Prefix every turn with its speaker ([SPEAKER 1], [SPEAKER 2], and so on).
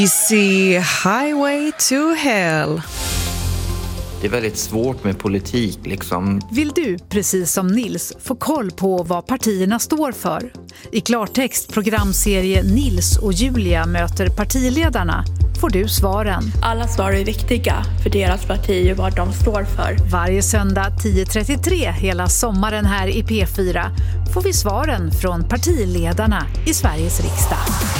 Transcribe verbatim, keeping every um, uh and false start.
[SPEAKER 1] Easy Highway to Hell.
[SPEAKER 2] Det är väldigt svårt med politik liksom.
[SPEAKER 3] Vill du, precis som Nils, få koll på vad partierna står för? I klartext programserie Nils och Julia möter partiledarna får du svaren.
[SPEAKER 4] Alla svar är viktiga för deras parti och vad de står för.
[SPEAKER 3] Varje söndag tio trettiotre hela sommaren här i P fyra får vi svaren från partiledarna i Sveriges riksdag.